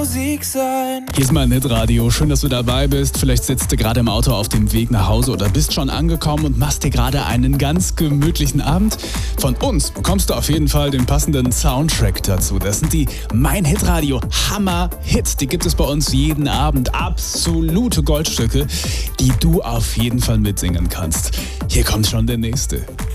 Musik sein. Hier ist mein Hitradio. Schön, dass du dabei bist. Vielleicht sitzt du gerade im Auto auf dem Weg nach Hause oder bist schon angekommen und machst dir gerade einen ganz gemütlichen Abend. Von uns bekommst du auf jeden Fall den passenden Soundtrack dazu. Das sind die Mein Hitradio Hammer-Hits. Die gibt es bei uns jeden Abend. Absolute Goldstücke, die du auf jeden Fall mitsingen kannst. Hier kommt schon der nächste.